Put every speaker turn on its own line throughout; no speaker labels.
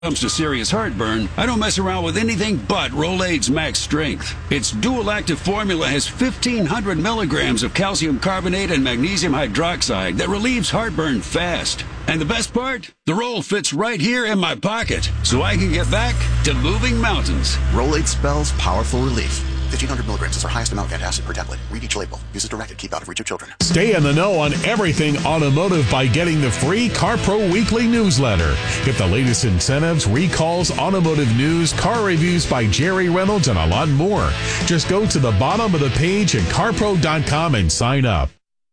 comes to serious heartburn, I don't mess around with anything but Rolaids Max Strength. Its dual active formula has 1,500 milligrams of calcium carbonate and magnesium hydroxide that relieves heartburn fast. And the best part? The roll fits right here in my pocket, so I can get back to moving mountains.
Rolaids spells powerful relief. 1,500 milligrams is our highest amount of antacid per tablet. Read each label. Use as directed. Keep out of reach of children.
Stay in the know on everything automotive by getting the free CarPro Weekly newsletter. Get the latest incentives, recalls, automotive news, car reviews by Jerry Reynolds, and a lot more. Just go to the bottom of the page at carpro.com and sign up.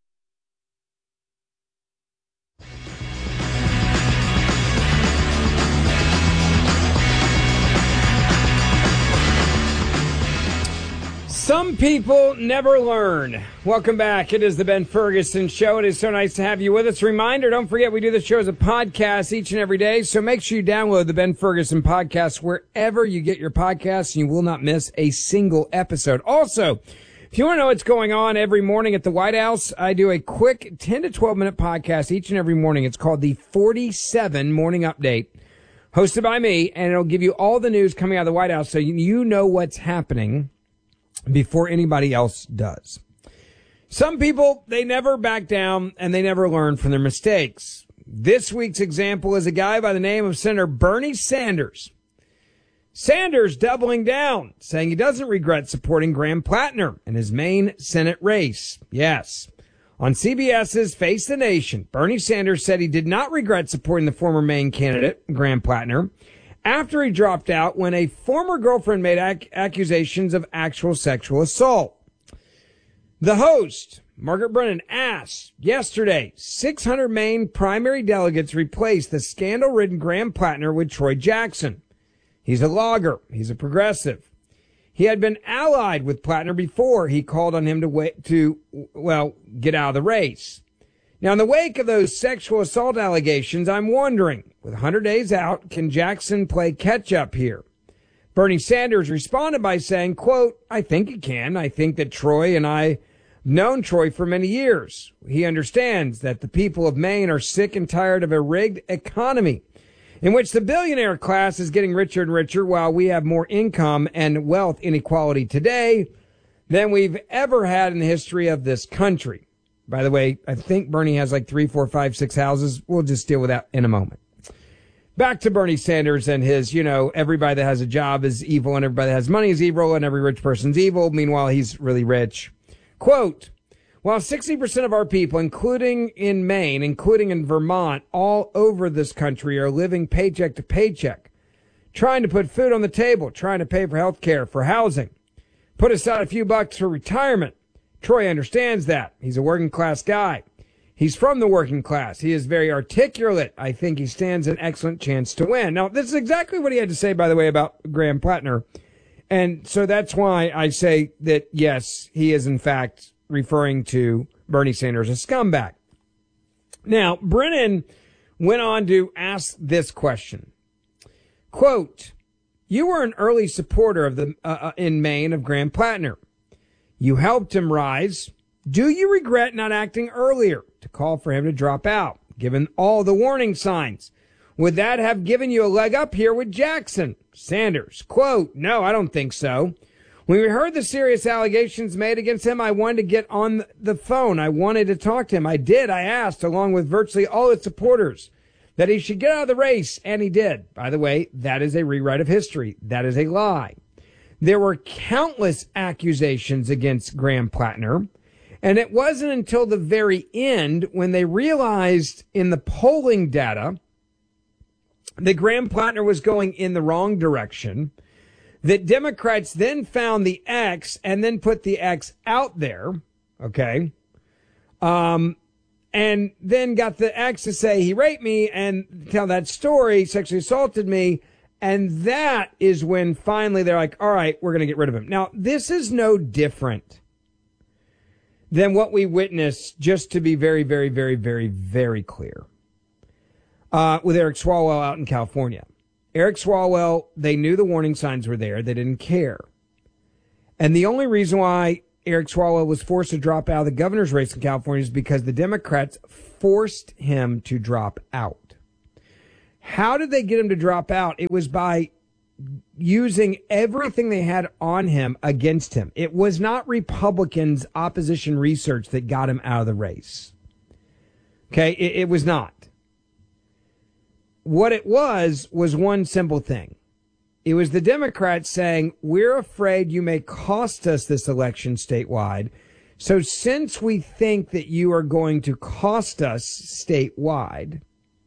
Some people never learn. Welcome back. It is the Ben Ferguson Show. It is so nice to have you with us. Reminder, don't forget we do the show as a podcast each and every day, so make sure you download the Ben Ferguson podcast wherever you get your podcasts, and you will not miss a single episode. Also, if you want to know what's going on every morning at the White House, I do a quick 10 to 12-minute podcast each and every morning. It's called the 47 Morning Update, hosted by me, and it'll give you all the news coming out of the White House so you know what's happening before anybody else does. Some people, they never back down and they never learn from their mistakes. This week's example is a guy by the name of Senator Bernie Sanders. Sanders doubling down, saying he doesn't regret supporting Graham Plattner in his Maine Senate race. Yes. On CBS's Face the Nation, Bernie Sanders said he did not regret supporting the former Maine candidate, Graham Plattner, after he dropped out when a former girlfriend made accusations of actual sexual assault. The host, Margaret Brennan, asked yesterday, 600 Maine primary delegates replaced the scandal-ridden Graham Plattner with Troy Jackson. He's a logger. He's a progressive. He had been allied with Plattner before he called on him to get out of the race. Now, in the wake of those sexual assault allegations, I'm wondering, with 100 days out, can Jackson play catch-up here? Bernie Sanders responded by saying, quote, I think he can. I think that Troy and I have known Troy for many years. He understands that the people of Maine are sick and tired of a rigged economy in which the billionaire class is getting richer and richer while we have more income and wealth inequality today than we've ever had in the history of this country. By the way, I think Bernie has like 3, 4, 5, 6 houses. We'll just deal with that in a moment. Back to Bernie Sanders and his, everybody that has a job is evil and everybody that has money is evil and every rich person's evil. Meanwhile, he's really rich. Quote, while 60% of our people, including in Maine, including in Vermont, all over this country are living paycheck to paycheck, trying to put food on the table, trying to pay for health care, for housing, put aside a few bucks for retirement. Troy understands that. He's a working class guy. He's from the working class. He is very articulate. I think he stands an excellent chance to win. Now, this is exactly what he had to say, by the way, about Graham Plattner. And so that's why I say that, yes, he is, in fact, referring to Bernie Sanders as a scumbag. Now, Brennan went on to ask this question. Quote, you were an early supporter of in Maine of Graham Plattner. You helped him rise. Do you regret not acting earlier to call for him to drop out, given all the warning signs? Would that have given you a leg up here with Jackson? Sanders, quote, no, I don't think so. When we heard the serious allegations made against him, I wanted to get on the phone. I wanted to talk to him. I did. I asked, along with virtually all his supporters, that he should get out of the race, and he did. By the way, that is a rewrite of history. That is a lie. There were countless accusations against Graham Plattner, and it wasn't until the very end when they realized in the polling data that Graham Plattner was going in the wrong direction that Democrats then found the X and then put the X out there, okay, and then got the X to say he raped me and tell that story, sexually assaulted me. And that is when finally they're like, all right, we're going to get rid of him. Now, this is no different than what we witnessed, just to be very, very, very, very, very clear, with Eric Swalwell out in California. Eric Swalwell, they knew the warning signs were there. They didn't care. And the only reason why Eric Swalwell was forced to drop out of the governor's race in California is because the Democrats forced him to drop out. How did they get him to drop out? It was by using everything they had on him against him. It was not Republicans' opposition research that got him out of the race. Okay, it was not. What it was one simple thing. It was the Democrats saying, we're afraid you may cost us this election statewide. So since we think that you are going to cost us statewide,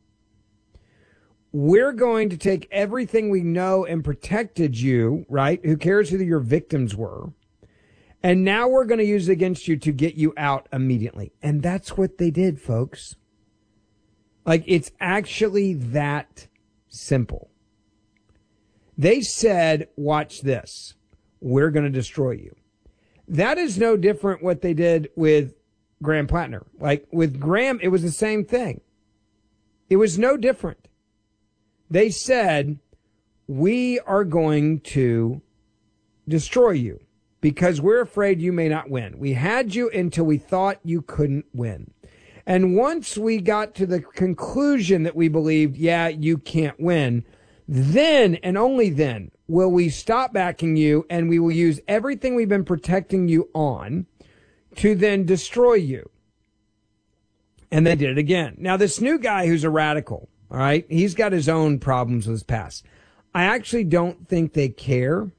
we're going to take everything we know and protected you, right? Who cares who your victims were? And now we're going to use it against you to get you out immediately. And that's what they did, folks. Like, it's actually that simple. They said, watch this. We're going to destroy you. That is no different what they did with Graham Plattner. Like, with Graham, it was the same thing. It was no different. They said, we are going to destroy you because we're afraid you may not win. We had you until we thought you couldn't win. And once we got to the conclusion that we believed, yeah, you can't win, then and only then will we stop backing you, and we will use everything we've been protecting you on to then destroy you. And they did it again. Now, this new guy who's a radical, all right, he's got his own problems with his past. I actually don't think they care.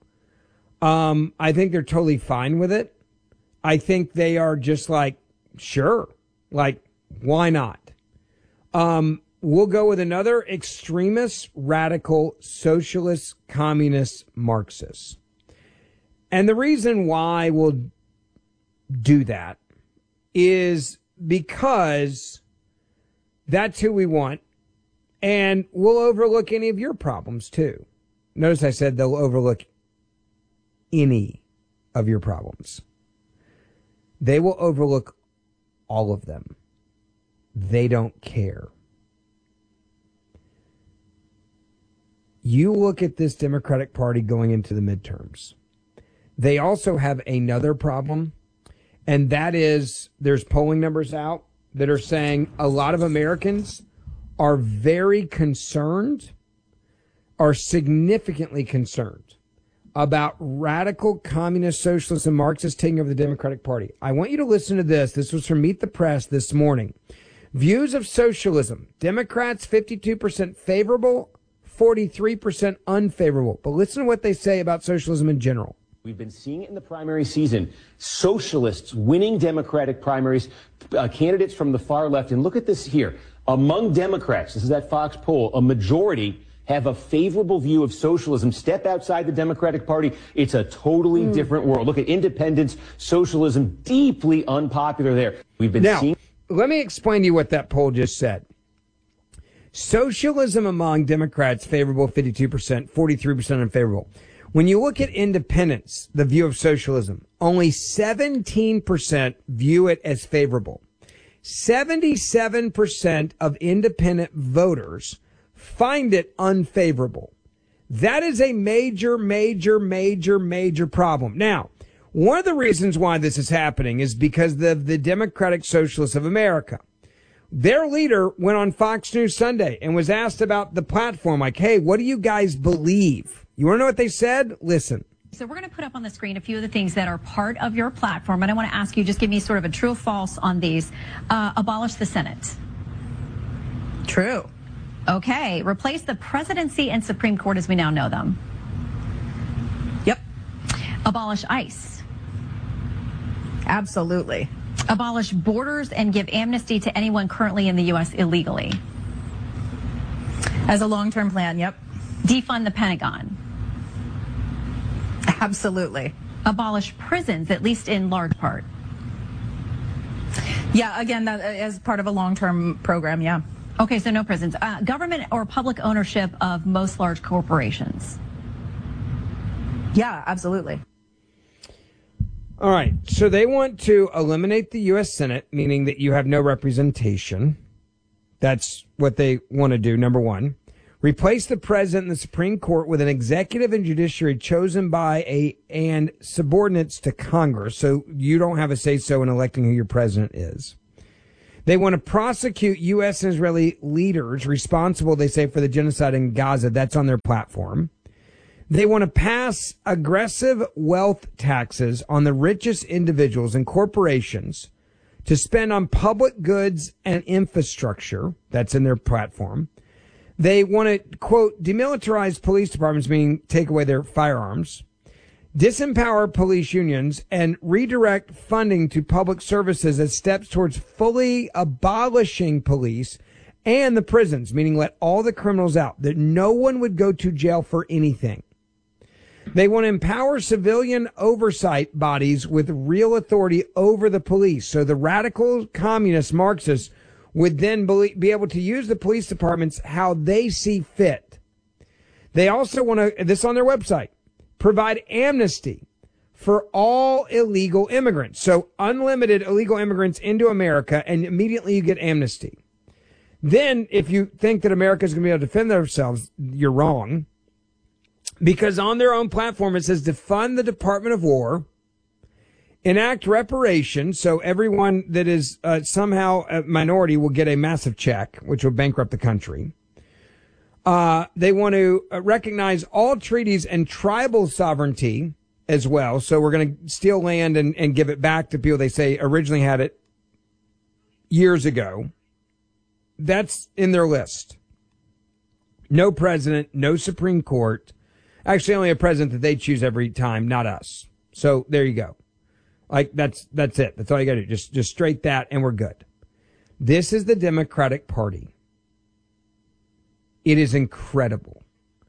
I think they're totally fine with it. I think they are just like, sure, like, why not? We'll go with another extremist, radical, socialist, communist, Marxist. And the reason why we'll do that is because that's who we want. And we'll overlook any of your problems, too. Notice I said they'll overlook any of your problems. They will overlook all of them. They don't care. You look at this Democratic Party going into the midterms. They also have another problem, and that is there's polling numbers out that are saying a lot of Americans are very concerned, are significantly concerned about radical communist, socialist, and Marxists taking over the Democratic Party. I want you to listen to this. This was from Meet the Press this morning. Views of socialism. Democrats 52% favorable, 43% unfavorable. But listen to what they say about socialism in general.
We've been seeing it in the primary season. Socialists winning Democratic primaries, candidates from the far left. And look at this here. Among Democrats, this is that Fox poll, a majority have a favorable view of socialism. Step outside the Democratic Party, it's a totally different world. Look at independence, socialism, deeply unpopular there. We've been seeing...
Let me explain to you what that poll just said. Socialism among Democrats, favorable 52%, 43% unfavorable. When you look at independents, the view of socialism, only 17% view it as favorable. 77% of independent voters find it unfavorable. That is a major, major, major, major problem. Now, one of the reasons why this is happening is because of the Democratic Socialists of America. Their leader went on Fox News Sunday and was asked about the platform, like, hey, what do you guys believe? You want to know what they said? Listen.
So we're going to put up on the screen a few of the things that are part of your platform, and I want to ask you, just give me sort of a true or false on these. Abolish the Senate.
True.
Okay. Replace the presidency and Supreme Court as we now know them.
Yep.
Abolish ICE.
Absolutely.
Abolish borders and give amnesty to anyone currently in the U.S. illegally.
As a long-term plan, yep.
Defund the Pentagon.
Absolutely.
Abolish prisons, at least in large part.
Yeah, again, that as part of a long-term program, yeah.
Okay, so no prisons. Government or public ownership of most large corporations.
Yeah, absolutely.
All right, so they want to eliminate the U.S. Senate, meaning that you have no representation. That's what they want to do, number one. Replace the president and the Supreme Court with an executive and judiciary chosen by and subordinates to Congress, so you don't have a say-so in electing who your president is. They want to prosecute U.S. and Israeli leaders responsible, they say, for the genocide in Gaza. That's on their platform. They want to pass aggressive wealth taxes on the richest individuals and corporations to spend on public goods and infrastructure. That's in their platform. They want to, quote, demilitarize police departments, meaning take away their firearms, disempower police unions, and redirect funding to public services as steps towards fully abolishing police and the prisons, meaning let all the criminals out, that no one would go to jail for anything. They want to empower civilian oversight bodies with real authority over the police. So the radical communist Marxists would then be able to use the police departments how they see fit. They also want to, this on their website, provide amnesty for all illegal immigrants. So unlimited illegal immigrants into America, and immediately you get amnesty. Then if you think that America is going to be able to defend themselves, you're wrong. Because on their own platform, it says defund the Department of War, enact reparations, so everyone that is somehow a minority will get a massive check, which will bankrupt the country. They want to recognize all treaties and tribal sovereignty as well. So we're going to steal land and give it back to people they say originally had it years ago. That's in their list. No president, no Supreme Court. Actually, only a president that they choose every time, not us. So there you go. Like that's it. That's all you got to do. Just straight that, and we're good. This is the Democratic Party. It is incredible.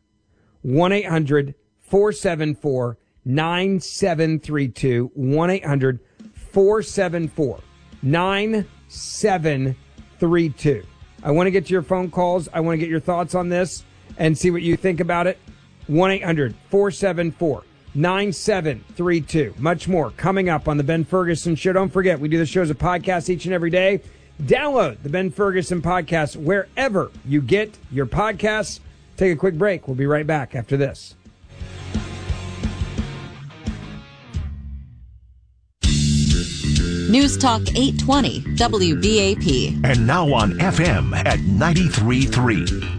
1-800-474-9732. 1-800-474-9732. I want to get to your phone calls. I want to get your thoughts on this and see what you think about it. 1-800-474-9732. Much more coming up on The Ben Ferguson Show. Don't forget, we do the show as a podcast each and every day. Download the Ben Ferguson podcast wherever you get your podcasts. Take a quick break. We'll be right back after this.
News Talk 820 WBAP.
And now on FM at 93.3.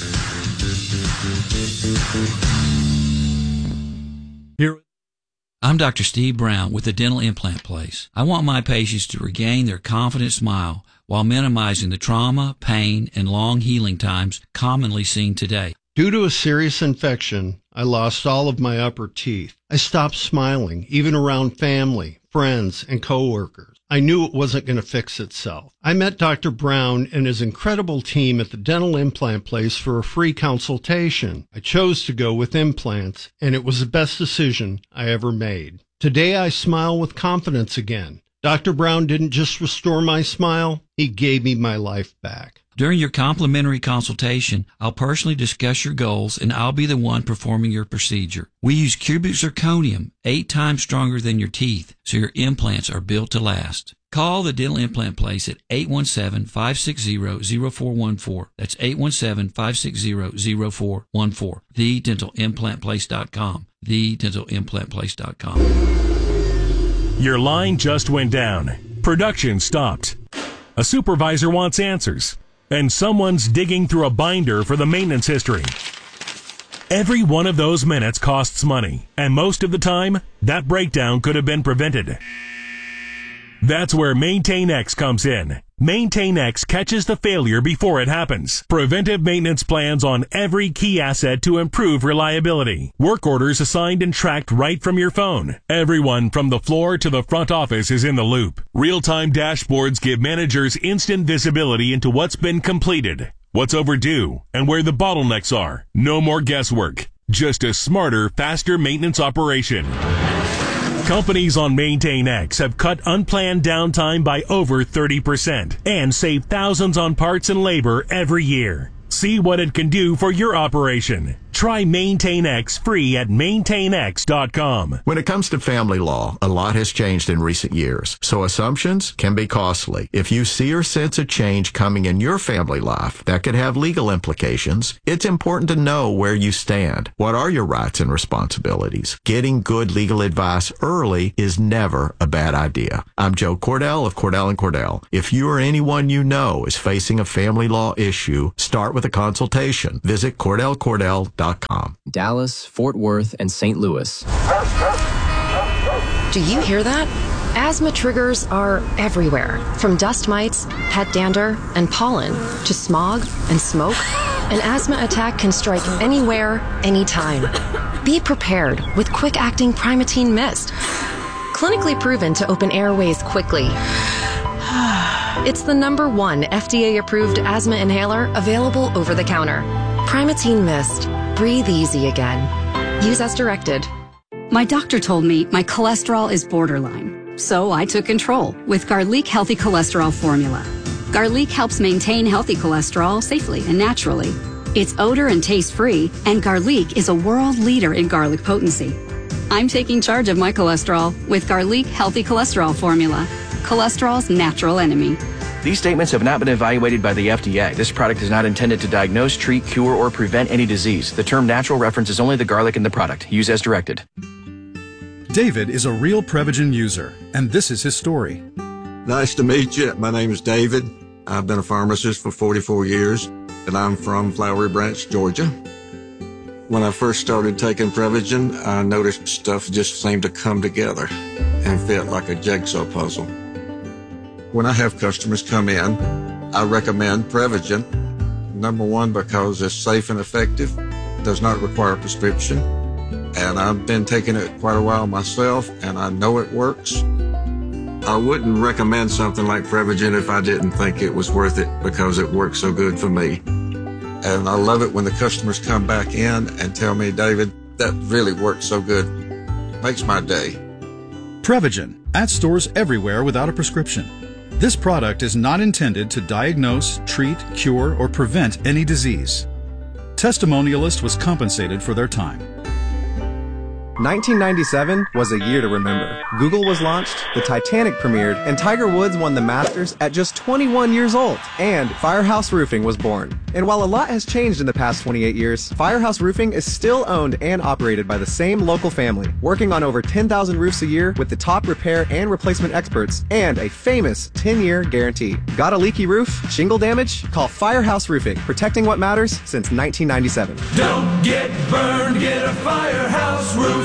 I'm Dr. Steve Brown with the Dental Implant Place. I want my patients to regain their confident smile while minimizing the trauma, pain, and long healing times commonly seen today.
Due to a serious infection, I lost all of my upper teeth. I stopped smiling, even around family, friends, and coworkers. I knew it wasn't going to fix itself. I met Dr. Brown and his incredible team at the Dental Implant Place for a free consultation. I chose to go with implants, and it was the best decision I ever made. Today, I smile with confidence again. Dr. Brown didn't just restore my smile, he gave me my life back.
During your complimentary consultation, I'll personally discuss your goals, and I'll be the one performing your procedure. We use cubic zirconium, 8 times stronger than your teeth, so your implants are built to last. Call the Dental Implant Place at 817-560-0414. That's 817-560-0414. TheDentalImplantPlace.com. TheDentalImplantPlace.com.
Your line just went down. Production stopped. A supervisor wants answers. And someone's digging through a binder for the maintenance history. Every one of those minutes costs money, and most of the time, that breakdown could have been prevented. That's where MaintainX comes in. MaintainX catches the failure before it happens. Preventive maintenance plans on every key asset to improve reliability. Work orders assigned and tracked right from your phone. Everyone from the floor to the front office is in the loop. Real-time dashboards give managers instant visibility into what's been completed, what's overdue, and where the bottlenecks are. No more guesswork. Just a smarter, faster maintenance operation. Companies on MaintainX have cut unplanned downtime by over 30% and save thousands on parts and labor every year.
See what it can do for your operation. Try Maintain X free at maintainx.com.
When it comes to family law, a lot has changed in recent years, so assumptions can be costly. If you see or sense a change coming in your family life that could have legal implications, it's important to know where you stand. What are your rights and responsibilities? Getting good legal advice early is never a bad idea. I'm Joe Cordell of Cordell & Cordell. If you or anyone you know is facing a family law issue, start with a consultation. Visit CordellCordell.com.
Dallas, Fort Worth, and St. Louis.
Do you hear that? Asthma triggers are everywhere, from dust mites, pet dander, and pollen, to smog and smoke. An asthma attack can strike anywhere, anytime. Be prepared with quick-acting Primatene Mist. Clinically proven to open airways quickly. It's the #1 FDA-approved asthma inhaler available over the counter. Primatene Mist. Breathe easy again. Use as directed.
My doctor told me my cholesterol is borderline, so I took control with Garlic Healthy Cholesterol Formula. Garlic helps maintain healthy cholesterol safely and naturally. It's odor and taste-free, and Garlic is a world leader in garlic potency. I'm taking charge of my cholesterol with Garlic Healthy Cholesterol Formula, cholesterol's natural enemy.
These statements have not been evaluated by the FDA. This product is not intended to diagnose, treat, cure, or prevent any disease. The term natural references only the garlic in the product. Use as directed.
David is a real Prevagen user, and this is his story.
Nice to meet you. My name is David. I've been a pharmacist for 44 years, and I'm from Flowery Branch, Georgia. When I first started taking Prevagen, I noticed stuff just seemed to come together and fit like a jigsaw puzzle. When I have customers come in, I recommend Prevagen. #1, because it's safe and effective, does not require a prescription, and I've been taking it quite a while myself, and I know it works. I wouldn't recommend something like Prevagen if I didn't think it was worth it because it works so good for me. And I love it when the customers come back in and tell me, David, that really works so good. Makes my day.
Prevagen, at stores everywhere without a prescription. This product is not intended to diagnose, treat, cure, or prevent any disease. Testimonialist was compensated for their time.
1997 was a year to remember. Google was launched, the Titanic premiered, and Tiger Woods won the Masters at just 21 years old. And Firehouse Roofing was born. And while a lot has changed in the past 28 years, Firehouse Roofing is still owned and operated by the same local family, working on over 10,000 roofs a year with the top repair and replacement experts and a famous 10-year guarantee. Got a leaky roof? Shingle damage? Call Firehouse Roofing, protecting what matters since 1997.
Don't get burned, get a Firehouse Roof.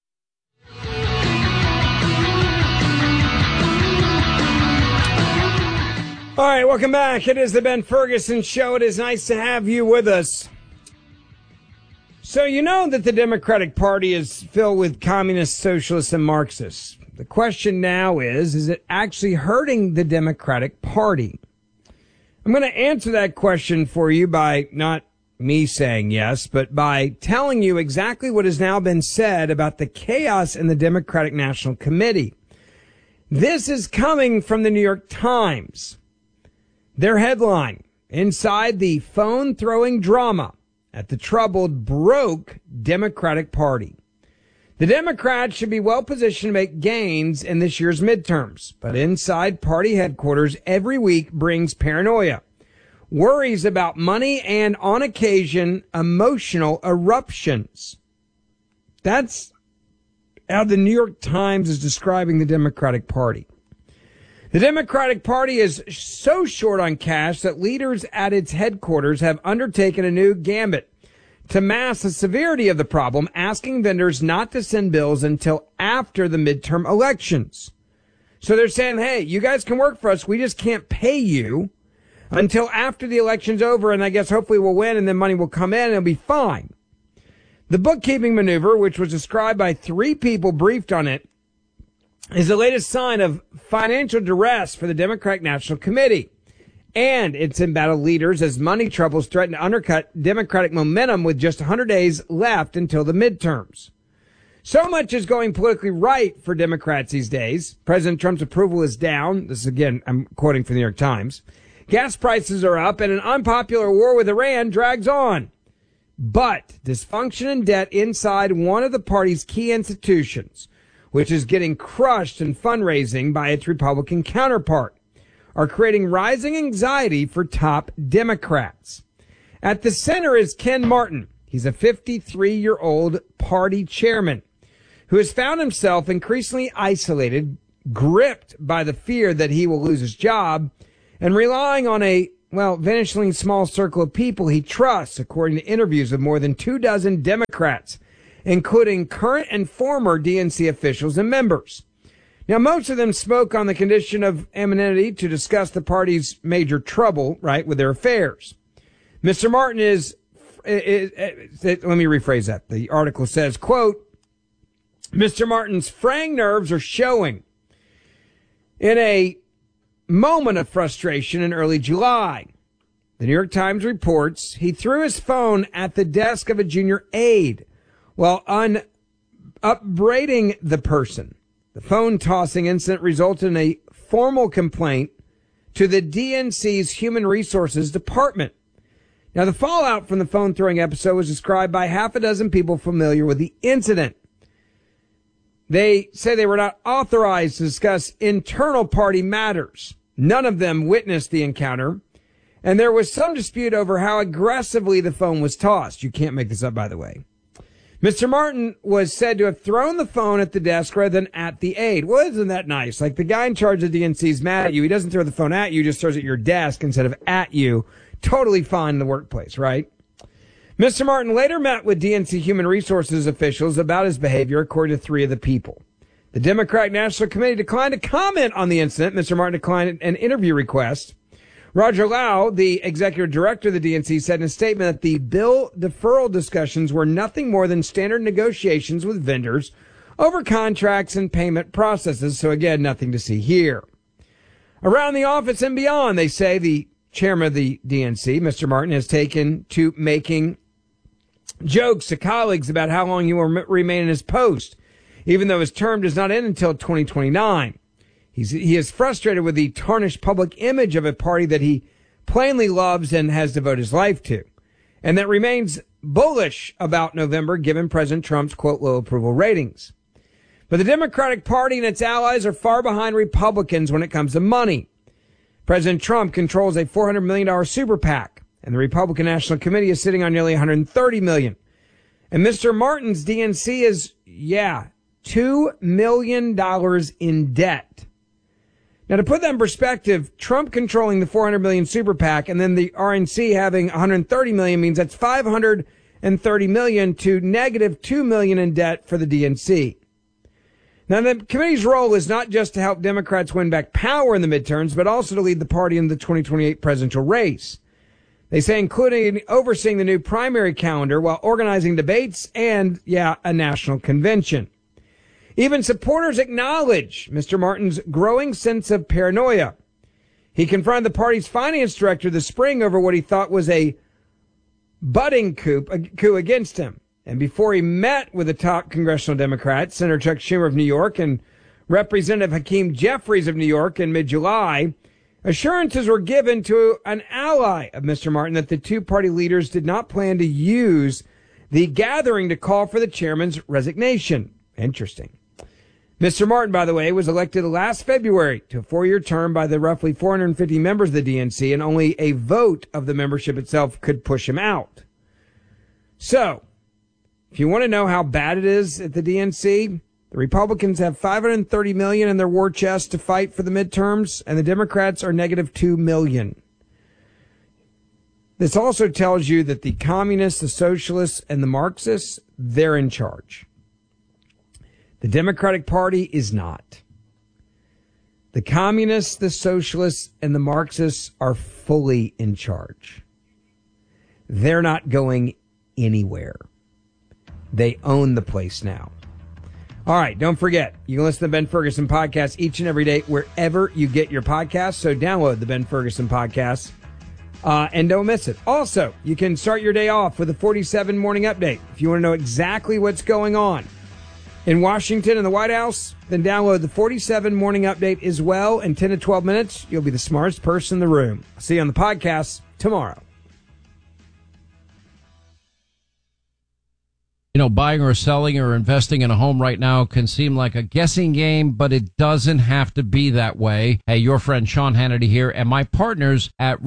All right, welcome back. It is the Ben Ferguson Show. It is nice to have you with us. So you know that the Democratic Party is filled with communists, socialists, and Marxists. The question now is it actually hurting the Democratic Party? I'm going to answer that question for you by not me saying yes, but by telling you exactly what has now been said about the chaos in the Democratic National Committee. This is coming from the New York Times. Their headline, inside the phone-throwing drama at the troubled, broke Democratic Party. The Democrats should be well-positioned to make gains in this year's midterms, but inside party headquarters every week brings paranoia, worries about money, and, on occasion, emotional eruptions. That's how the New York Times is describing the Democratic Party. The Democratic Party is so short on cash that leaders at its headquarters have undertaken a new gambit to mask the severity of the problem, asking vendors not to send bills until after the midterm elections. So they're saying, hey, you guys can work for us. We just can't pay you until after the election's over, and I guess hopefully we'll win, and then money will come in, and it'll be fine. The bookkeeping maneuver, which was described by 3 people briefed on it, is the latest sign of financial duress for the Democratic National Committee. And it's embattled leaders as money troubles threaten to undercut Democratic momentum with just 100 days left until the midterms. So much is going politically right for Democrats these days. President Trump's approval is down. This is, again, I'm quoting from the New York Times. Gas prices are up and an unpopular war with Iran drags on. But dysfunction and debt inside one of the party's key institutions, which is getting crushed in fundraising by its Republican counterpart, are creating rising anxiety for top Democrats. At the center is Ken Martin. He's a 53-year-old party chairman who has found himself increasingly isolated, gripped by the fear that he will lose his job, and relying on a, vanishingly small circle of people he trusts, according to interviews with more than 24 Democrats, including current and former DNC officials and members. Now, most of them spoke on the condition of anonymity to discuss the party's major trouble, right, with their affairs. Mr. Martin let me rephrase that. The article says, quote, Mr. Martin's fraying nerves are showing. In a moment of frustration in early July, the New York Times reports he threw his phone at the desk of a junior aide while upbraiding the person. The phone tossing incident resulted in a formal complaint to the DNC's Human Resources Department. Now, the fallout from the phone throwing episode was described by half a dozen people familiar with the incident. They say they were not authorized to discuss internal party matters. None of them witnessed the encounter, and there was some dispute over how aggressively the phone was tossed. You can't make this up, by the way. Mr. Martin was said to have thrown the phone at the desk rather than at the aide. Well, isn't that nice? Like, the guy in charge of DNC is mad at you. He doesn't throw the phone at you, just throws it at your desk instead of at you. Totally fine in the workplace, right? Mr. Martin later met with DNC Human Resources officials about his behavior, according to 3 of the people. The Democratic National Committee declined to comment on the incident. Mr. Martin declined an interview request. Roger Lau, the executive director of the DNC, said in a statement that the bill deferral discussions were nothing more than standard negotiations with vendors over contracts and payment processes. So again, nothing to see here. Around the office and beyond, they say the chairman of the DNC, Mr. Martin, has taken to making jokes to colleagues about how long he will remain in his post, even though his term does not end until 2029. He is frustrated with the tarnished public image of a party that he plainly loves and has devoted his life to, and that remains bullish about November, given President Trump's, quote, low approval ratings. But the Democratic Party and its allies are far behind Republicans when it comes to money. President Trump controls a $400 million super PAC, and the Republican National Committee is sitting on nearly $130 million. And Mr. Martin's DNC is, $2 million in debt. Now, to put that in perspective, Trump controlling the $400 million super PAC and then the RNC having $130 million means that's $530 million to negative $2 million in debt for the DNC. Now, the committee's role is not just to help Democrats win back power in the midterms, but also to lead the party in the 2028 presidential race. They say including overseeing the new primary calendar while organizing debates and, a national convention. Even supporters acknowledge Mr. Martin's growing sense of paranoia. He confronted the party's finance director this spring over what he thought was a budding coup against him. And before he met with the top congressional Democrats, Senator Chuck Schumer of New York and Representative Hakeem Jeffries of New York in mid-July, assurances were given to an ally of Mr. Martin that the two party leaders did not plan to use the gathering to call for the chairman's resignation. Interesting. Mr. Martin, by the way, was elected last February to a 4-year term by the roughly 450 members of the DNC, and only a vote of the membership itself could push him out. So, if you want to know how bad it is at the DNC, the Republicans have $530 million in their war chest to fight for the midterms, and the Democrats are negative $2 million. This also tells you that the communists, the socialists, and the Marxists, they're in charge. The Democratic Party is not. The communists, the socialists, and the Marxists are fully in charge. They're not going anywhere. They own the place now. All right, don't forget, you can listen to the Ben Ferguson Podcast each and every day wherever you get your podcasts. So download the Ben Ferguson Podcast and don't miss it. Also, you can start your day off with a 47 morning update. If you want to know exactly what's going on in Washington and the White House? Then download the 47 Morning Update as well. In 10 to 12 minutes, you'll be the smartest person in the room. I'll see you on the podcast tomorrow.
You know, buying or selling or investing in a home right now can seem like a guessing game, but it doesn't have to be that way. Hey, your friend Sean Hannity here, and my partners at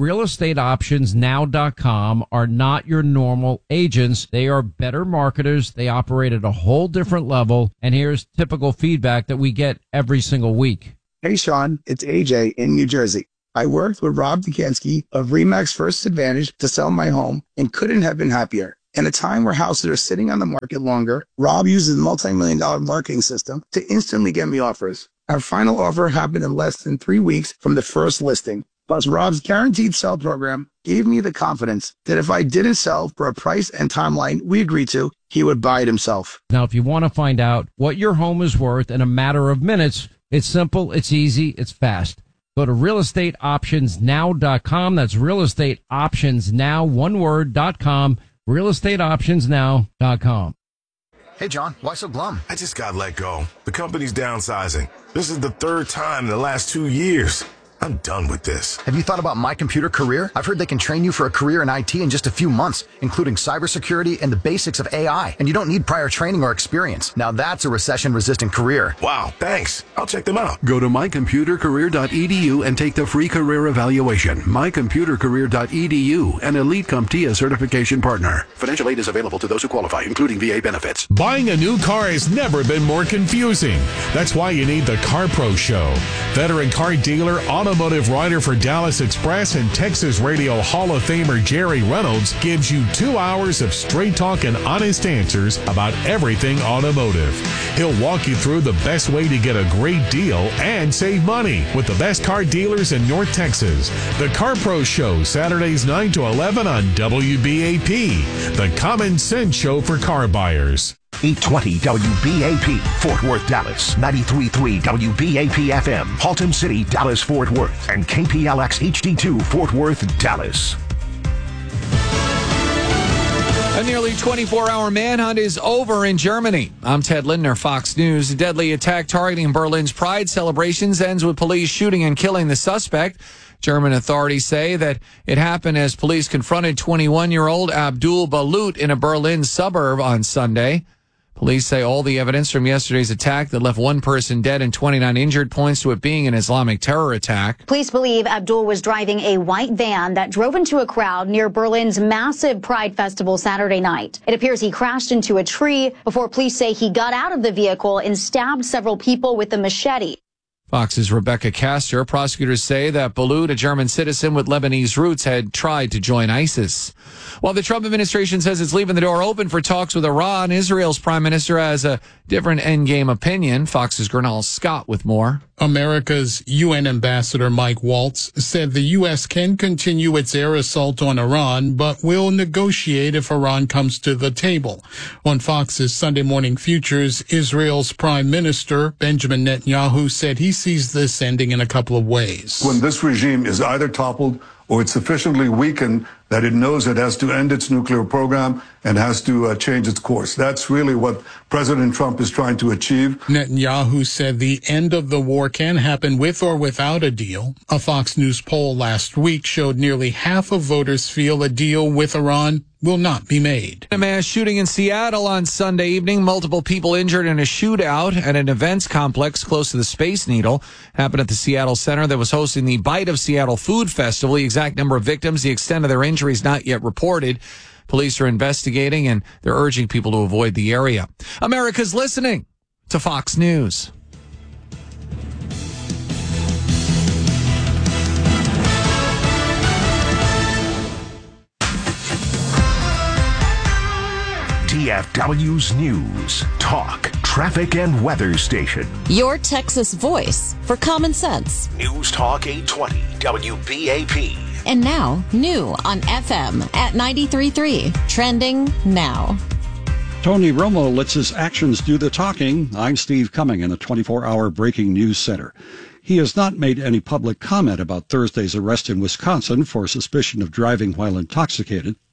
realestateoptionsnow.com are not your normal agents. They are better marketers. They operate at a whole different level, and here's typical feedback that we get every single week.
Hey, Sean, it's AJ in New Jersey. I worked with Rob Dukansky of RE/MAX First Advantage to sell my home and couldn't have been happier. In a time where houses are sitting on the market longer, Rob uses a multi-million-dollar marketing system to instantly get me offers. Our final offer happened in less than 3 weeks from the first listing. Plus, Rob's guaranteed sell program gave me the confidence that if I didn't sell for a price and timeline we agreed to, he would buy it himself.
Now, if you want to find out what your home is worth in a matter of minutes, it's simple, it's easy, it's fast. Go to realestateoptionsnow.com. That's realestateoptionsnow, one word.com. realestateoptionsnow.com.
Hey, John, why so glum?
I just got let go. The company's downsizing. This is the third time in the last 2 years. I'm done with this.
Have you thought about My Computer Career? I've heard they can train you for a career in IT in just a few months, including cybersecurity and the basics of AI. And you don't need prior training or experience. Now that's a recession-resistant career.
Wow, thanks. I'll check them out.
Go to mycomputercareer.edu and take the free career evaluation. Mycomputercareer.edu, an Elite CompTIA certification partner. Financial aid is available to those who qualify, including VA benefits.
Buying a new car has never been more confusing. That's why you need the CarPro Show. Veteran car dealer, automotive writer for Dallas Express and Texas Radio Hall of Famer Jerry Reynolds gives you 2 hours of straight talk and honest answers about everything automotive. He'll walk you through the best way to get a great deal and save money with the best car dealers in North Texas. The CarPro Show, Saturdays 9 to 11 on WBAP, the common sense show for car buyers.
820 WBAP, Fort Worth, Dallas. 93.3 WBAP FM, Haltom City, Dallas, Fort Worth. And KPLX HD2, Fort Worth, Dallas.
A nearly 24-hour manhunt is over in Germany. I'm Ted Lindner, Fox News. A deadly attack targeting Berlin's Pride celebrations ends with police shooting and killing the suspect. German authorities say that it happened as police confronted 21-year-old Abdul Balut in a Berlin suburb on Sunday. Police say all the evidence from yesterday's attack that left one person dead and 29 injured points to it being an Islamic terror attack.
Police believe Abdul was driving a white van that drove into a crowd near Berlin's massive Pride Festival Saturday night. It appears he crashed into a tree before police say he got out of the vehicle and stabbed several people with a machete.
Fox's Rebecca Castor. Prosecutors say that Balut, a German citizen with Lebanese roots, had tried to join ISIS. While the Trump administration says it's leaving the door open for talks with Iran, Israel's prime minister has a different endgame opinion. Fox's Gernal Scott with more.
America's UN ambassador Mike Waltz said the U.S. can continue its air assault on Iran, but will negotiate if Iran comes to the table. On Fox's Sunday Morning Futures, Israel's prime minister Benjamin Netanyahu said he sees this ending in a couple of ways.
When this regime is either toppled or it's sufficiently weakened that it knows it has to end its nuclear program and has to change its course. That's really what President Trump is trying to achieve.
Netanyahu said the end of the war can happen with or without a deal. A Fox News poll last week showed nearly half of voters feel a deal with Iran will not be made.
A mass shooting in Seattle on Sunday evening. Multiple people injured in a shootout at an events complex close to the Space Needle. Happened at the Seattle Center that was hosting the Bite of Seattle Food Festival. The exact number of victims, the extent of their injuries not yet reported. Police are investigating and they're urging people to avoid the area. America's listening to Fox News.
DFW's News, Talk, Traffic and Weather Station.
Your Texas voice for common sense.
News Talk 820 WBAP.
And now, new on FM at 93.3. Trending now.
Tony Romo lets his actions do the talking. I'm Steve Cumming in the 24-hour Breaking News Center. He has not made any public comment about Thursday's arrest in Wisconsin for suspicion of driving while intoxicated.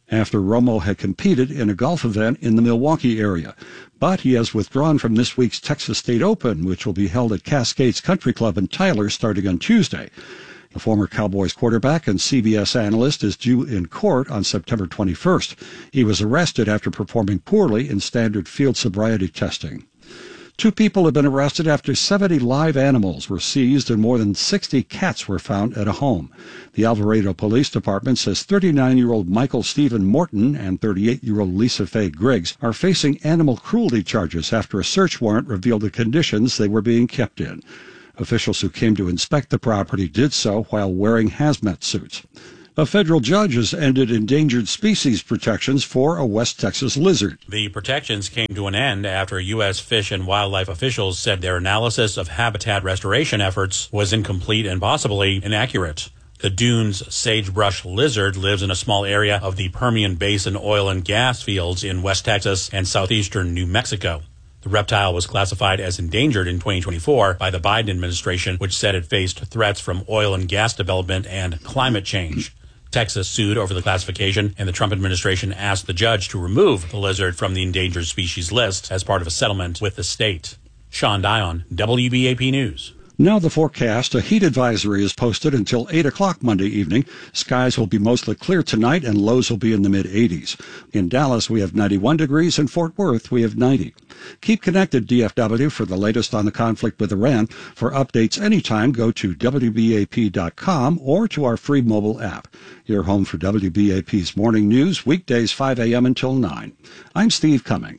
after Romo had competed in a golf event in the Milwaukee area. But he has withdrawn from this week's Texas State Open, which will be held at Cascades Country Club in Tyler starting on Tuesday. The former Cowboys quarterback and CBS analyst is due in court on September 21st. He was arrested after performing poorly in standard field sobriety testing. 2 people have been arrested after 70 live animals were seized and more than 60 cats were found at a home. The Alvarado Police Department says 39-year-old Michael Stephen Morton and 38-year-old Lisa Faye Griggs are facing animal cruelty charges after a search warrant revealed the conditions they were being kept in. Officials who came to inspect the property did so while wearing hazmat suits. A federal judge has ended endangered species protections for a West Texas lizard.
The protections came to an end after U.S. Fish and Wildlife officials said their analysis of habitat restoration efforts was incomplete and possibly inaccurate. The Dunes sagebrush lizard lives in a small area of the Permian Basin oil and gas fields in West Texas and southeastern New Mexico. The reptile was classified as endangered in 2024 by the Biden administration, which said it faced threats from oil and gas development and climate change. Texas sued over the classification, and the Trump administration asked the judge to remove the lizard from the endangered species list as part of a settlement with the state. Sean Dion, WBAP News.
Now the forecast. A heat advisory is posted until 8 o'clock Monday evening. Skies will be mostly clear tonight and lows will be in the mid-80s. In Dallas, we have 91 degrees. In Fort Worth, we have 90. Keep connected, DFW, for the latest on the conflict with Iran. For updates anytime, go to WBAP.com or to our free mobile app. You're home for WBAP's morning news, weekdays 5 a.m. until 9. I'm Steve Cumming.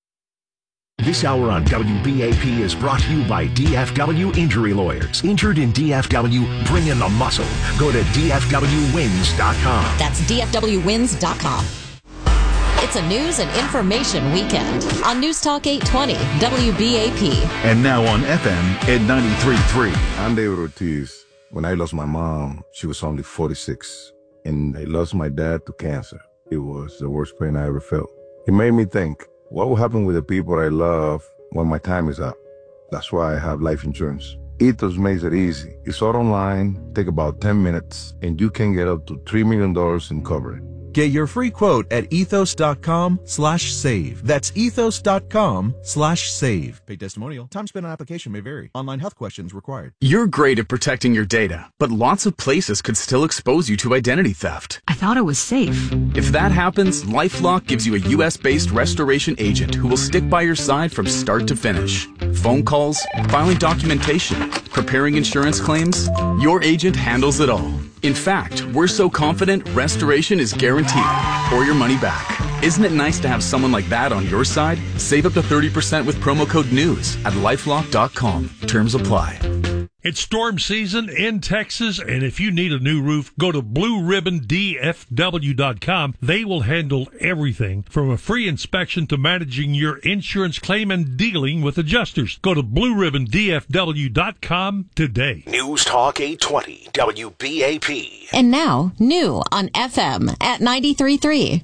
This hour on WBAP is brought to you by DFW Injury Lawyers. Injured in DFW, bring in the muscle. Go to DFWWins.com.
That's DFWWins.com. It's a news and information weekend on News Talk 820 WBAP.
And now on FM at 93.3.
I'm David Ortiz. When I lost my mom, she was only 46. And I lost my dad to cancer. It was the worst pain I ever felt. It made me think, what will happen with the people I love when my time is up? That's why I have life insurance. Ethos makes it easy. It's all online, take about 10 minutes, and you can get up to $3 million in coverage.
Get your free quote at ethos.com/save. That's ethos.com/save. Paid testimonial. Time spent on application may vary. Online health questions required.
You're great at protecting your data, but lots of places could still expose you to identity theft.
I thought it was safe.
If that happens, LifeLock gives you a U.S.-based restoration agent who will stick by your side from start to finish. Phone calls, filing documentation, preparing insurance claims, your agent handles it all. In fact, we're so confident restoration is guaranteed or your money back. Isn't it nice to have someone like that on your side? Save up to 30% with promo code NEWS at LifeLock.com. Terms apply.
It's storm season in Texas, and if you need a new roof, go to BlueRibbonDFW.com. They will handle everything from a free inspection to managing your insurance claim and dealing with adjusters. Go to BlueRibbonDFW.com today.
News Talk 820 WBAP.
And now, new on FM at 93.3.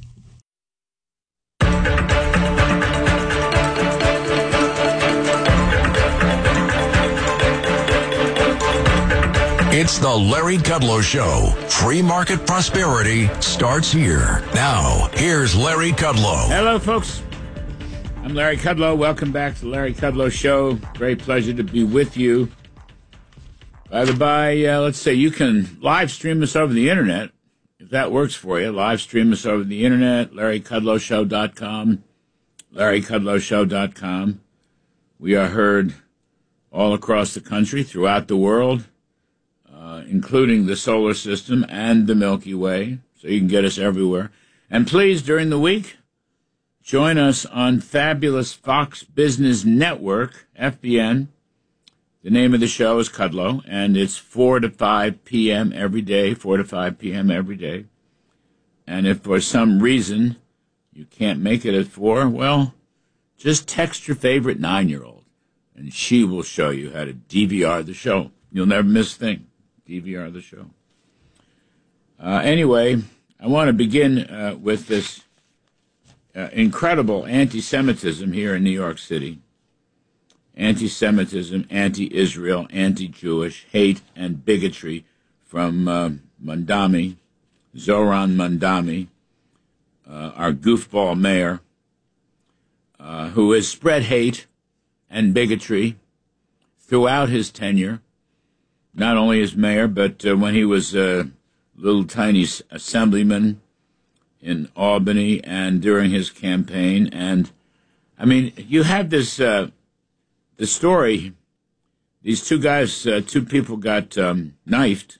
It's the Larry Kudlow Show. Free market prosperity starts here. Now, here's Larry Kudlow.
Hello, folks. I'm Larry Kudlow. Welcome back to the Larry Kudlow Show. Great pleasure to be with you. By the by, let's say you can live stream us over the internet, if that works for you. Live stream us over the internet, LarryKudlowShow.com, LarryKudlowShow.com. We are heard all across the country, throughout the world, including the solar system and the Milky Way, so you can get us everywhere. And please, during the week, join us on fabulous Fox Business Network, FBN. The name of the show is Kudlow, and it's 4 to 5 p.m. every day, 4 to 5 p.m. every day. And if for some reason you can't make it at 4, well, just text your favorite 9-year-old, and she will show you how to DVR the show. You'll never miss a thing. DVR the show. Anyway, I want to begin with this incredible anti-Semitism here in New York City. Anti-Semitism, anti-Israel, anti-Jewish, hate and bigotry from Mandami, Zoran Mandami, our goofball mayor, who has spread hate and bigotry throughout his tenure, not only as mayor, but when he was a little tiny assemblyman in Albany and during his campaign. And, I mean, you have this, the story, these two guys, two people got knifed,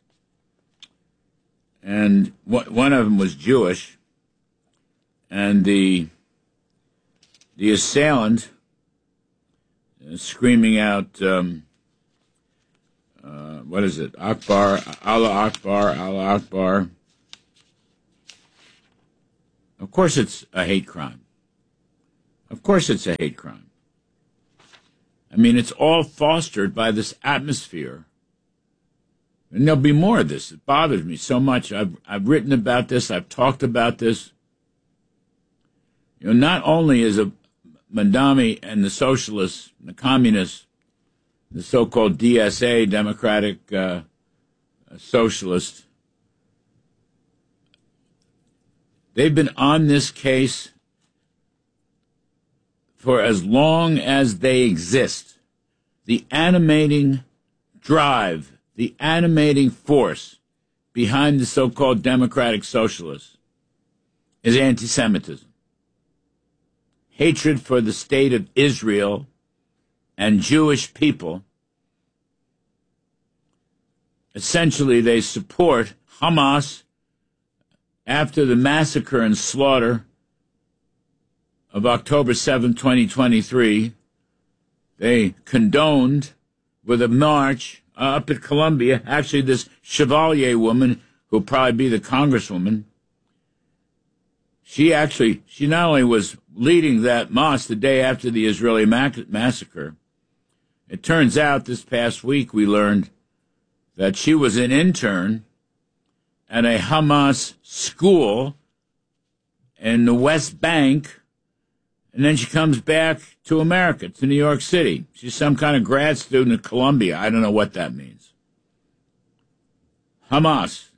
and one of them was Jewish, and the assailant screaming out, what is it? Akbar, Allah Akbar, Allah Akbar. Of course it's a hate crime. Of course it's a hate crime. I mean, it's all fostered by this atmosphere. And there'll be more of this. It bothers me so much. I've written about this. I've talked about this. You know, not only is Mandami and the socialists, the communists, the so-called DSA, Democratic Socialists, they've been on this case for as long as they exist. The animating drive, the animating force behind the so-called Democratic Socialists is anti-Semitism. Hatred for the state of Israel and Jewish people. Essentially, they support Hamas after the massacre and slaughter of October 7, 2023. They condoned with a march up at Columbia. Actually, this Chevalier woman, who'll probably be the congresswoman, she not only was leading that mosque the day after the Israeli massacre, it turns out this past week we learned that she was an intern at a Hamas school in the West Bank, and then she comes back to America, to New York City. She's some kind of grad student at Columbia. I don't know what that means. Hamas,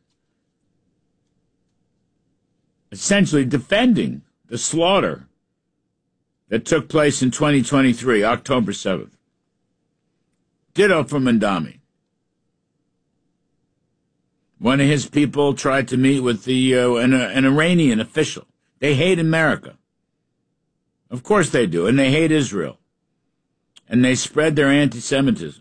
essentially defending the slaughter that took place in 2023, October 7th. Ditto for Mandami. One of his people tried to meet with an Iranian official. They hate America. Of course they do, and they hate Israel. And they spread their anti-Semitism.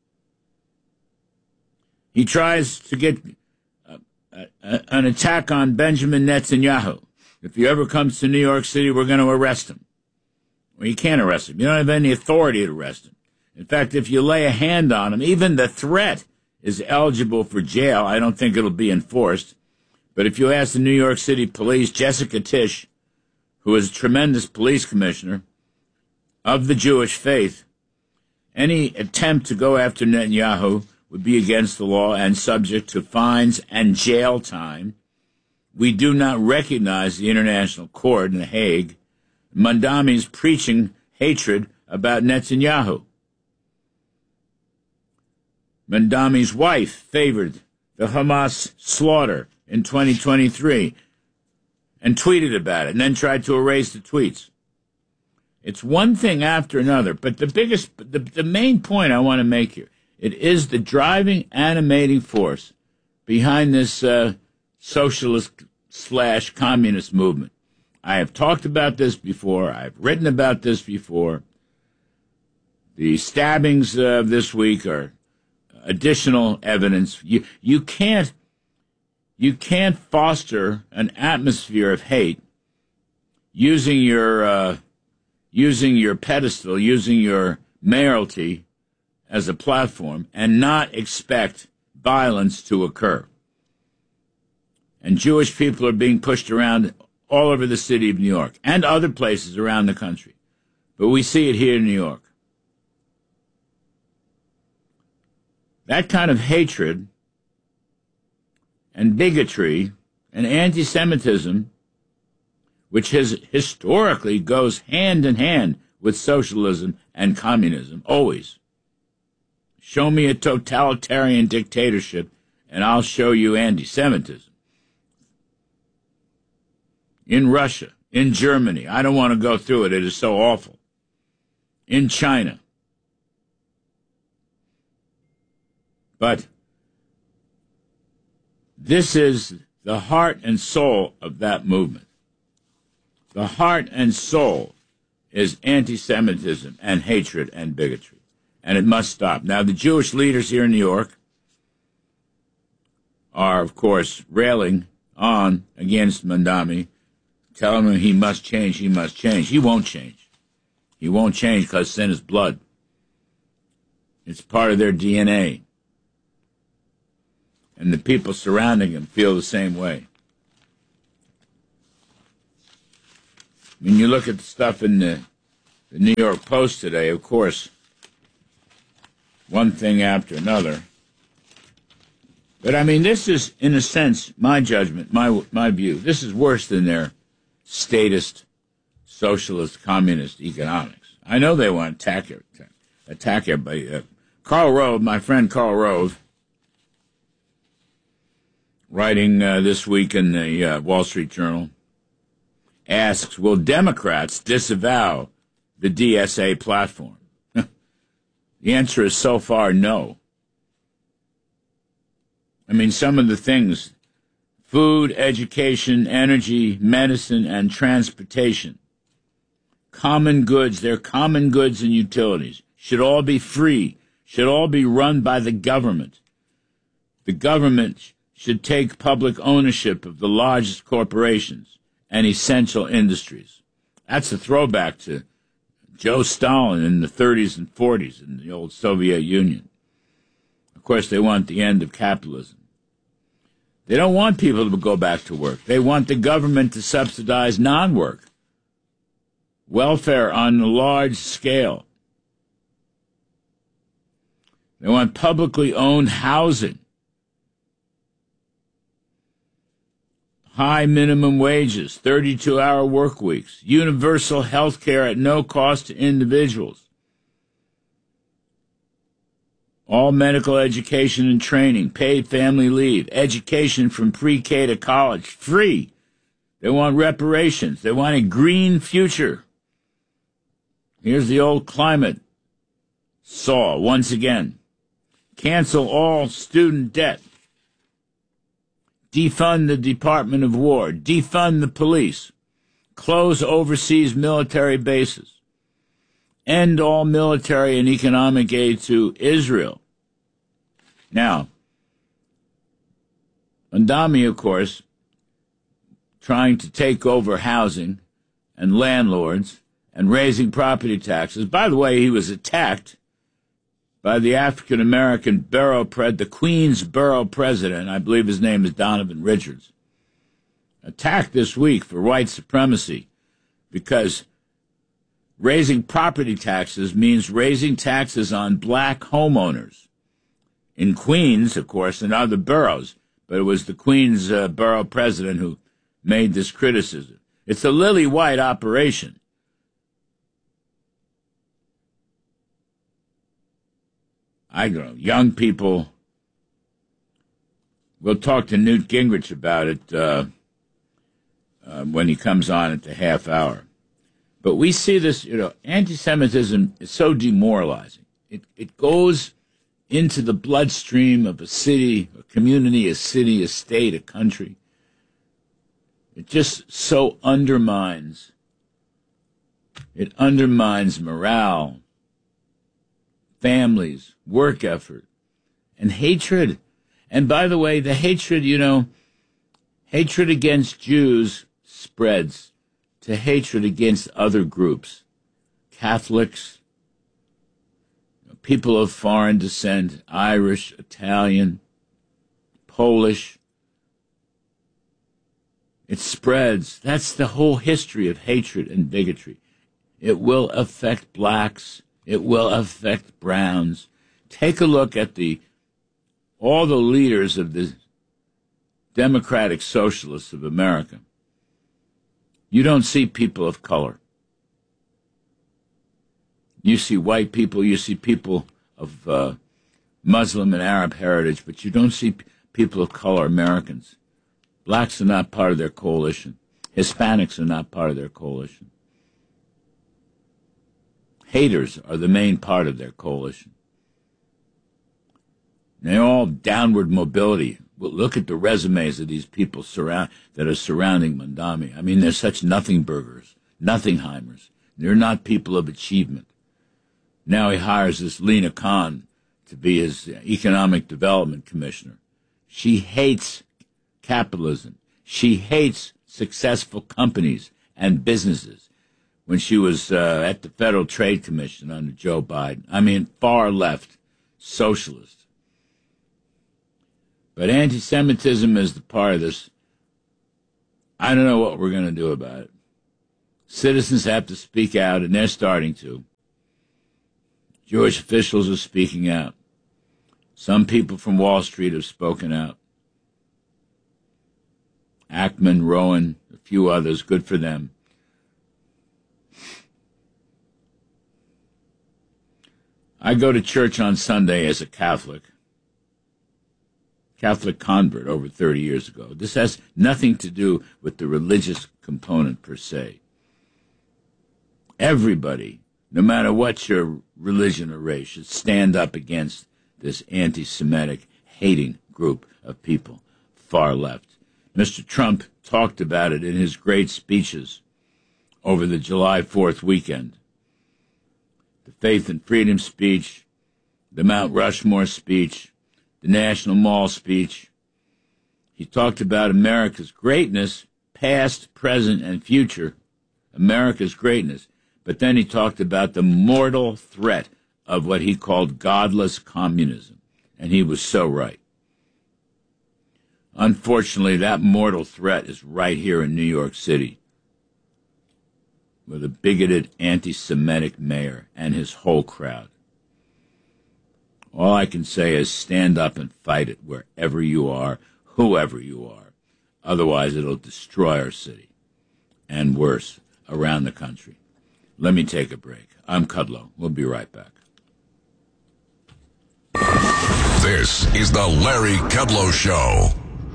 He tries to get an attack on Benjamin Netanyahu. If he ever comes to New York City, we're going to arrest him. Well, you can't arrest him. You don't have any authority to arrest him. In fact, if you lay a hand on him, even the threat is eligible for jail. I don't think it'll be enforced. But if you ask the New York City police, Jessica Tisch, who is a tremendous police commissioner of the Jewish faith, any attempt to go after Netanyahu would be against the law and subject to fines and jail time. We do not recognize the International Court in The Hague. Mandami is preaching hatred about Netanyahu. Mandami's wife favored the Hamas slaughter in 2023 and tweeted about it and then tried to erase the tweets. It's one thing after another, but the main point I want to make here, it is the driving, animating force behind this socialist/communist movement. I have talked about this before. I've written about this before. The stabbings of this week are additional evidence. You can't foster an atmosphere of hate using your pedestal, using your mayoralty as a platform, and not expect violence to occur. And Jewish people are being pushed around all over the city of New York and other places around the country. But we see it here in New York. That kind of hatred and bigotry and anti-Semitism, which historically goes hand in hand with socialism and communism, always. Show me a totalitarian dictatorship, and I'll show you anti-Semitism. in Russia, in Germany. I don't want to go through it. It is so awful. In China. But this is the heart and soul of that movement. The heart and soul is anti-Semitism and hatred and bigotry. And it must stop. Now, the Jewish leaders here in New York are, of course, railing on against Mamdani, telling him he must change, he must change. He won't change. He won't change because sin is blood. It's part of their DNA. And the people surrounding him feel the same way. When you look at the stuff in the New York Post today, of course, one thing after another. But, I mean, this is, in a sense, my judgment, my view. This is worse than their statist, socialist, communist economics. I know they want to attack everybody. Karl Rove, my friend Karl Rove, writing this week in the Wall Street Journal, asks, will Democrats disavow the DSA platform? The answer is so far no. I mean, some of the things, food, education, energy, medicine, and transportation, common goods, they're common goods and utilities, should all be free, should all be run by the government. The government should take public ownership of the largest corporations and essential industries. That's a throwback to Joe Stalin in the 30s and 40s in the old Soviet Union. Of course, they want the end of capitalism. They don't want people to go back to work. They want the government to subsidize non-work, welfare on a large scale. They want publicly owned housing, high minimum wages, 32-hour work weeks, universal health care at no cost to individuals, all medical education and training, paid family leave, education from pre-K to college, free. They want reparations. They want a green future. Here's the old climate saw once again. Cancel all student debt. Defund the Department of War. Defund the police. Close overseas military bases. End all military and economic aid to Israel. Now, Mamdani, of course, trying to take over housing and landlords and raising property taxes. By the way, he was attacked by the African-American the Queens Borough president, I believe his name is Donovan Richards, attacked this week for white supremacy because raising property taxes means raising taxes on black homeowners. In Queens, of course, and other boroughs, but it was the Queens borough president who made this criticism. It's a lily-white operation. I don't know, young people. We'll talk to Newt Gingrich about it when he comes on at the half hour. But we see this, anti-Semitism is so demoralizing. It goes into the bloodstream of a city, a community, a city, a state, a country. It just so undermines. It undermines morale, families, work effort, and hatred. And by the way, the hatred, hatred against Jews spreads to hatred against other groups, Catholics, people of foreign descent, Irish, Italian, Polish. It spreads. That's the whole history of hatred and bigotry. It will affect blacks. It will affect browns. Take a look at all the leaders of the Democratic Socialists of America. You don't see people of color. You see white people, you see people of Muslim and Arab heritage, but you don't see people of color, Americans. Blacks are not part of their coalition. Hispanics are not part of their coalition. Haters are the main part of their coalition. They're all downward mobility. Well, look at the resumes of these people that are surrounding Mamdani. I mean, they're such nothing burgers, nothingheimers. They're not people of achievement. Now he hires this Lena Khan to be his economic development commissioner. She hates capitalism. She hates successful companies and businesses. When she was at the Federal Trade Commission under Joe Biden, I mean, far left, socialist. But anti-Semitism is the part of this. I don't know what we're going to do about it. Citizens have to speak out, and they're starting to. Jewish officials are speaking out. Some people from Wall Street have spoken out. Ackman, Rowan, a few others, good for them. I go to church on Sunday as a Catholic convert over 30 years ago. This has nothing to do with the religious component per se. Everybody, no matter what your religion or race, should stand up against this anti-Semitic hating group of people, far left. Mr. Trump talked about it in his great speeches over the July 4th weekend. The Faith and Freedom speech, the Mount Rushmore speech, the National Mall speech. He talked about America's greatness, past, present, and future, America's greatness. But then he talked about the mortal threat of what he called godless communism. And he was so right. Unfortunately, that mortal threat is right here in New York City, with a bigoted anti-Semitic mayor and his whole crowd. All I can say is stand up and fight it wherever you are, whoever you are. Otherwise, it'll destroy our city, and worse, around the country. Let me take a break. I'm Kudlow. We'll be right back.
This is the Larry Kudlow Show.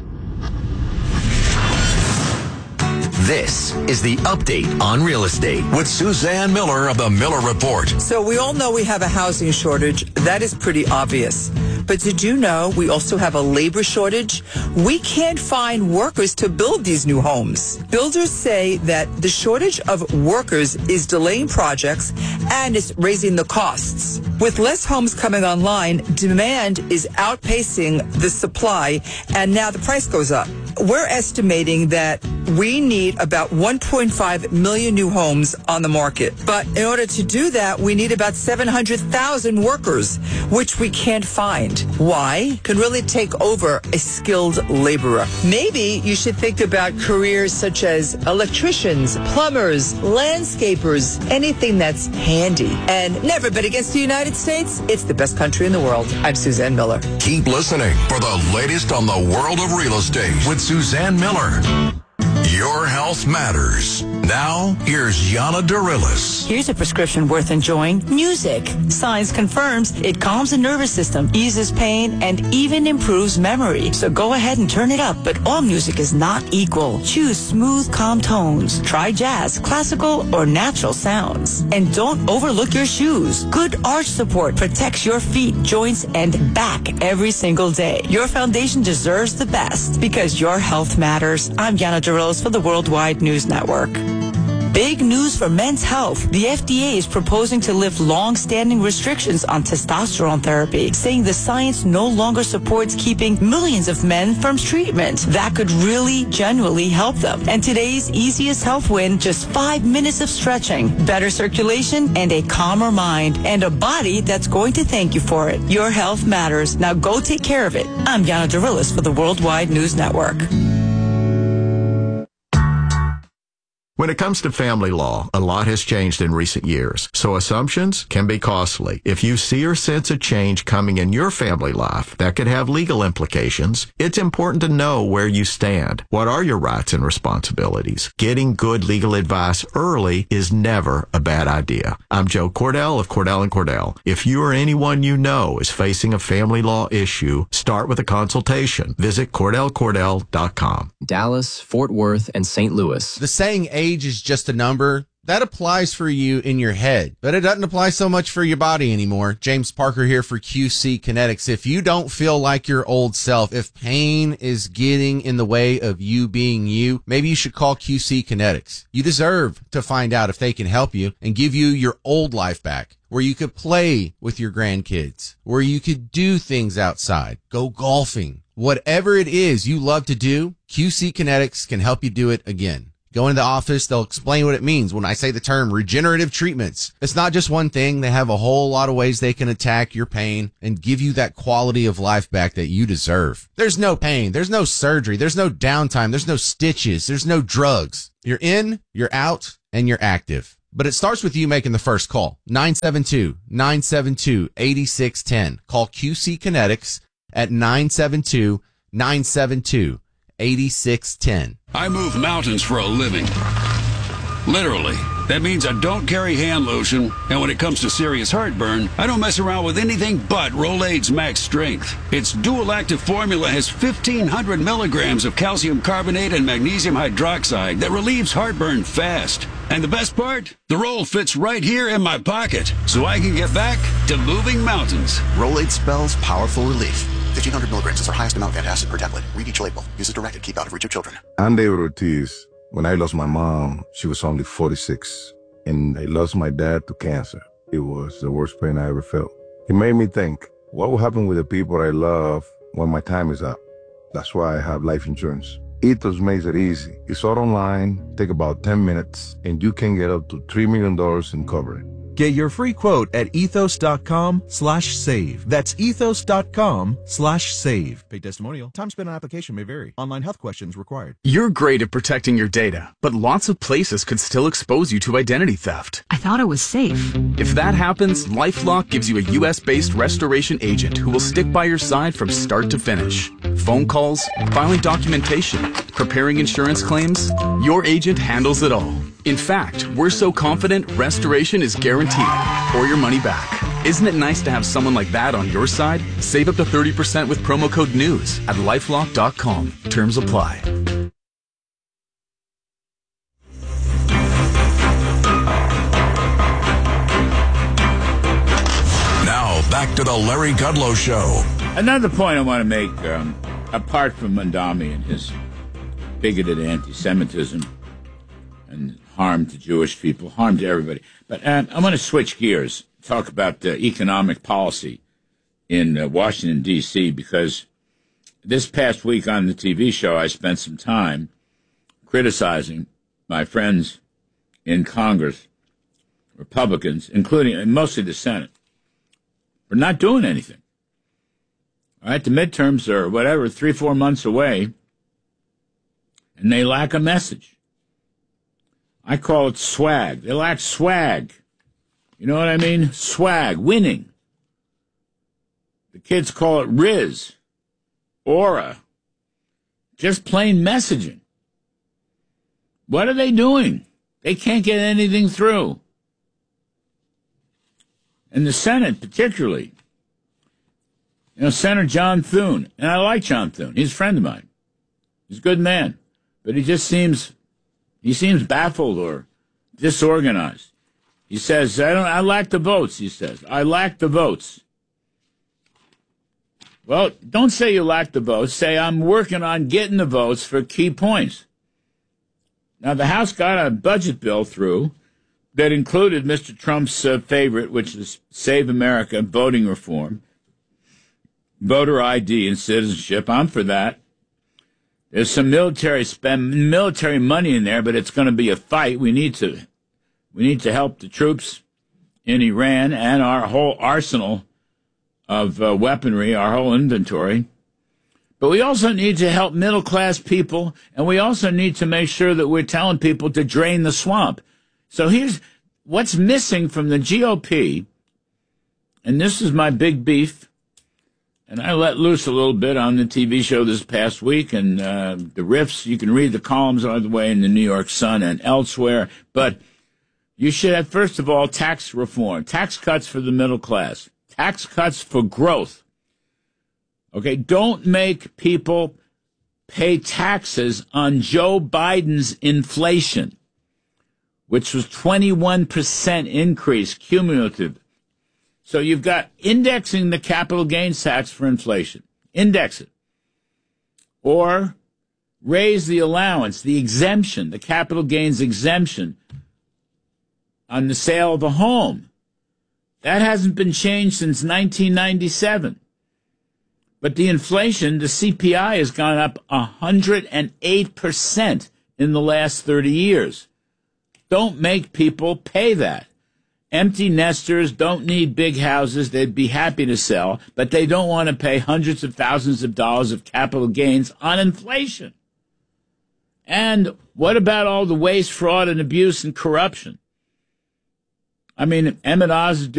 This is the update on real estate
with Suzanne Miller of the Miller Report.
So we all know we have a housing shortage. That is pretty obvious. But did you know we also have a labor shortage? We can't find workers to build these new homes. Builders say that the shortage of workers is delaying projects and it's raising the costs. With less homes coming online, demand is outpacing the supply, and now the price goes up. We're estimating that we need about 1.5 million new homes on the market. But in order to do that, we need about 700,000 workers, which we can't find. Why? Can really take over a skilled laborer. Maybe you should think about careers such as electricians, plumbers, landscapers, anything that's handy. And never bet against the United States. It's the best country in the world. I'm Suzanne Miller.
Keep listening for the latest on the world of real estate with Suzanne Miller. Your health matters. Now, here's Yana Darilis.
Here's a prescription worth enjoying. Music. Science confirms it calms the nervous system, eases pain, and even improves memory. So go ahead and turn it up, but all music is not equal. Choose smooth, calm tones. Try jazz, classical, or natural sounds. And don't overlook your shoes. Good arch support protects your feet, joints, and back every single day. Your foundation deserves the best because your health matters. I'm Yana Darilis for the Worldwide News Network. Big news for men's health. The FDA is proposing to lift long-standing restrictions on testosterone therapy, saying the science no longer supports keeping millions of men from treatment. That could really, genuinely help them. And today's easiest health win, just 5 minutes of stretching, better circulation, and a calmer mind, and a body that's going to thank you for it. Your health matters. Now go take care of it. I'm Yana Darilis for the Worldwide News Network.
When it comes to family law, a lot has changed in recent years, so assumptions can be costly. If you see or sense a change coming in your family life that could have legal implications, it's important to know where you stand. What are your rights and responsibilities? Getting good legal advice early is never a bad idea. I'm Joe Cordell of Cordell & Cordell. If you or anyone you know is facing a family law issue, start with a consultation. Visit CordellCordell.com.
Dallas, Fort Worth, and St. Louis.
The saying age is just a number. That applies for you in your head, but it doesn't apply so much for your body anymore. James Parker here for QC Kinetics. If you don't feel like your old self, if pain is getting in the way of you being you, maybe you should call QC Kinetics. You deserve to find out if they can help you and give you your old life back, where you could play with your grandkids, where you could do things outside, go golfing. Whatever it is you love to do, QC Kinetics can help you do it again. Go into the office, they'll explain what it means when I say the term regenerative treatments. It's not just one thing. They have a whole lot of ways they can attack your pain and give you that quality of life back that you deserve. There's no pain. There's no surgery. There's no downtime. There's no stitches. There's no drugs. You're in, you're out, and you're active. But it starts with you making the first call. 972-972-8610. Call QC Kinetics at 972-972-8610.
I move mountains for a living. Literally. That means I don't carry hand lotion, and when it comes to serious heartburn, I don't mess around with anything but Rolaids Max Strength. Its dual active formula has 1,500 milligrams of calcium carbonate and magnesium hydroxide that relieves heartburn fast. And the best part? The roll fits right here in my pocket, so I can get back to moving mountains.
Rolaids spells powerful relief. 1,500 milligrams is our highest amount of antacid per tablet. Read each label. Use as directed. Keep out of reach of children.
I'm David Ortiz. When I lost my mom, she was only 46, and I lost my dad to cancer. It was the worst pain I ever felt. It made me think, what will happen with the people I love when my time is up? That's why I have life insurance. Ethos makes it easy. It's all online, take about 10 minutes, and you can get up to $3 million in coverage.
Get your free quote at ethos.com/save. That's ethos.com/save. Paid testimonial. Time spent on application may vary. Online health questions required.
You're great at protecting your data, but lots of places could still expose you to identity theft.
I thought it was safe.
If that happens, LifeLock gives you a U.S.-based restoration agent who will stick by your side from start to finish. Phone calls, filing documentation, preparing insurance claims, your agent handles it all. In fact, we're so confident restoration is guaranteed or your money back. Isn't it nice to have someone like that on your side? Save up to 30% with promo code NEWS at lifelock.com. Terms apply.
Now, back to the Larry Kudlow Show.
Another point I want to make, apart from Mandami and his bigoted anti-Semitism and harm to Jewish people, harm to everybody. But I want to switch gears, talk about economic policy in Washington, D.C., because this past week on the TV show, I spent some time criticizing my friends in Congress, Republicans, including mostly the Senate, for not doing anything. All right, the midterms are, 3-4 months away, and they lack a message. I call it swag. They lack swag. You know what I mean? Swag, winning. The kids call it Riz, aura, just plain messaging. What are they doing? They can't get anything through. And the Senate particularly. You know, Senator John Thune, and I like John Thune. He's a friend of mine. He's a good man. But he just seems baffled or disorganized. He says, I lack the votes, he says. I lack the votes. Well, don't say you lack the votes. Say, I'm working on getting the votes for key points. Now, the House got a budget bill through that included Mr. Trump's favorite, which is Save America, voting reform, voter ID and citizenship. I'm for that. There's some military money in there, but it's going to be a fight. We need to help the troops in Iran and our whole arsenal of weaponry, our whole inventory. But we also need to help middle-class people, and we also need to make sure that we're telling people to drain the swamp. So here's what's missing from the GOP, and this is my big beef, and I let loose a little bit on the TV show this past week, and the riffs, you can read the columns all the way in the New York Sun and elsewhere, but you should have, first of all, tax reform, tax cuts for the middle class, tax cuts for growth. Okay, don't make people pay taxes on Joe Biden's inflation, which was 21% increase cumulative. So you've got indexing the capital gains tax for inflation. Index it. Or raise the allowance, the exemption, the capital gains exemption on the sale of a home. That hasn't been changed since 1997. But the inflation, the CPI, has gone up 108% in the last 30 years. Don't make people pay that. Empty nesters don't need big houses. They'd be happy to sell, but they don't want to pay hundreds of thousands of dollars of capital gains on inflation. And what about all the waste, fraud, and abuse and corruption? I mean, Emmett Oz is